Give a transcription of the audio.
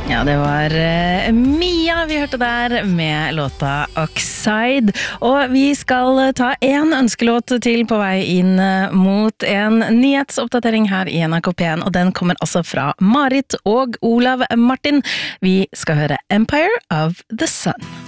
Ja, det var Mia vi hørte der med låta Oxide. Og vi skal ta en ønskelåt til på vei inn mot en nyhetsoppdatering her i NRK P1, og den kommer altså fra Marit og Olav Martin. Vi skal høre Empire of the Sun.